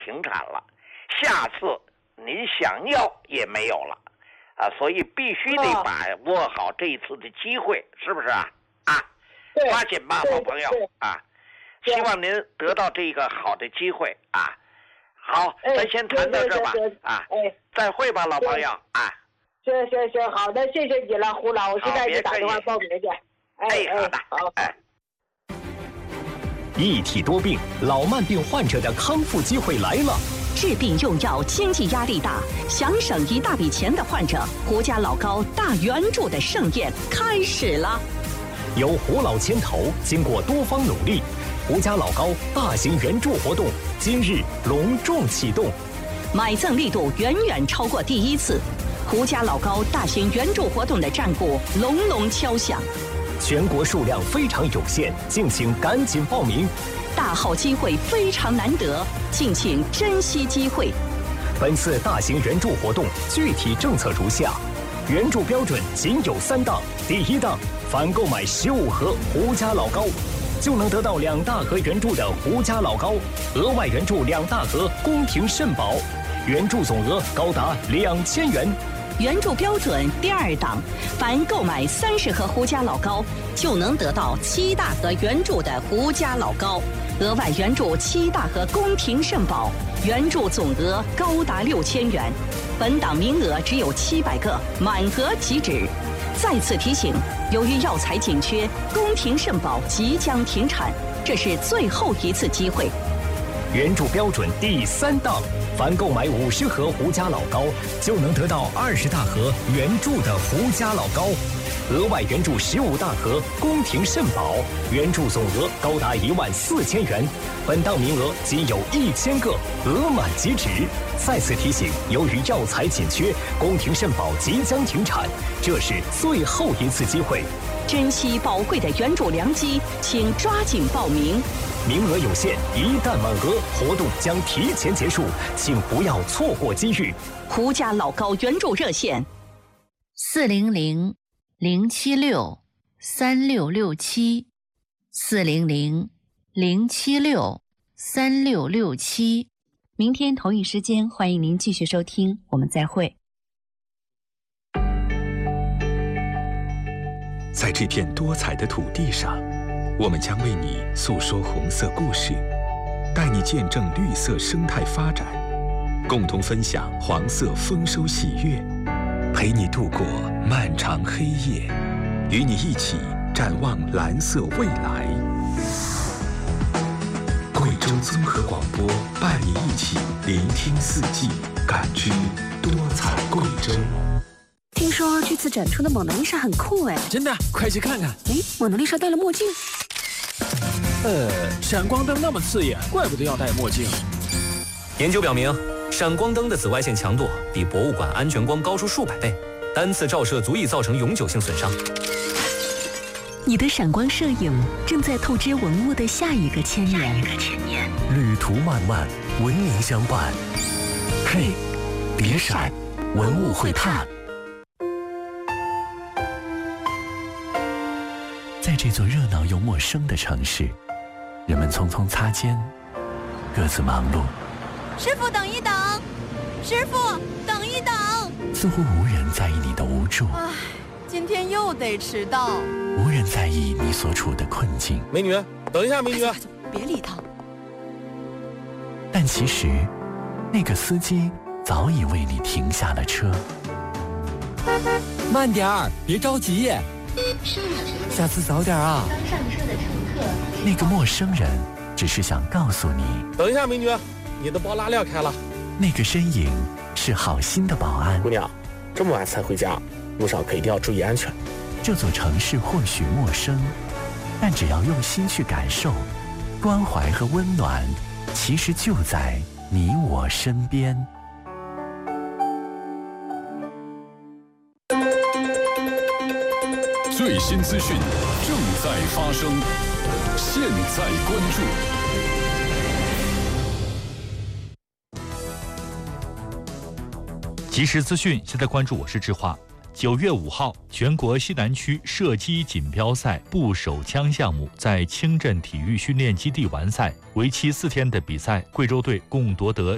停产了，下次您想要也没有了所以必须得把握好这一次的机会，是不是啊？抓紧吧，老朋友希望您得到这个好的机会好，咱先谈到这吧再会吧，老朋友行，好的，谢谢你了，胡老，我现在就打电话报名去。 好的，好。 一体多病，老慢病患者的康复机会来了。 治病用药，经济压力大，想省一大笔钱的患者，胡家老高大援助的盛宴开始了。 由胡老牵头，经过多方努力，胡家老高大型援助活动今日隆重启动， 买赠力度远远超过第一次。胡家老高大型援助活动的战鼓隆隆敲响， 全国数量非常有限，敬请赶紧报名。 大好机会非常难得，敬请珍惜机会。 本次大型援助活动具体政策如下：援助标准仅有3档。第1档，凡购买15盒胡家老高，就能得到2大盒援助的胡家老高，额外援助2大盒宫廷肾宝，援助总额高达2000元。 援助标准第2档，凡购买30盒胡家老高，就能得到7大盒援助的胡家老高，额外援助7大盒宫廷肾宝，援助总额高达6000元。本档名额只有700个，满额即止。再次提醒，由于药材紧缺，宫廷肾宝即将停产，这是最后一次机会。 援助标准第3档，凡购买50盒胡家老高，就能得到20大盒援助的胡家老高，额外援助15大盒宫廷肾宝，援助总额高达14000元。本档名额仅有1000个，额满即止。再次提醒，由于药材紧缺，宫廷肾宝即将停产，这是最后一次机会。 珍惜宝贵的援助良机，请抓紧报名。 名额有限，一旦满额，活动将提前结束，请不要错过机遇。 胡家老高援助热线 400-076-3667，400-076-3667。明天同一时间，欢迎您继续收听，我们再会。 在这片多彩的土地上，我们将为你诉说红色故事，带你见证绿色生态发展，共同分享黄色丰收喜悦，陪你度过漫长黑夜，与你一起展望蓝色未来。贵州综合广播伴你一起聆听四季，感知多彩贵州。 听说这次展出的蒙娜丽莎很酷哎！ 真的，快去看看！ 哎，蒙娜丽莎戴了墨镜。 闪光灯那么刺眼，怪不得要戴墨镜。 研究表明，闪光灯的紫外线强度比博物馆安全光高出数百倍，单次照射足以造成永久性损伤。 你的闪光摄影正在透支文物的下一个千年。 旅途漫漫，文明相伴。嘿，别闪，文物会探。在这座热闹又陌生的城市，人们匆匆擦肩，各自忙碌。 师傅，等一等！师傅，等一等！ 似乎无人在意你的无助。 唉，今天又得迟到。 无人在意你所处的困境。 美女，等一下，美女！ 别理他。 但其实，那个司机早已为你停下了车。 慢点儿，别着急。下次早点啊！ 刚上车的乘客， 那个陌生人只是想告诉你， 等一下，美女，你的包拉链开了。 那个身影是好心的保安。 姑娘，这么晚才回家，路上可一定要注意安全。 这座城市或许陌生，但只要用心去感受，关怀和温暖其实就在你我身边。 最新资讯正在发生，现在关注。即时资讯，现在关注，我是志华。9月5号，全国西南区射击锦标赛步手枪项目在清镇体育训练基地完赛，为期4天的比赛，贵州队共夺得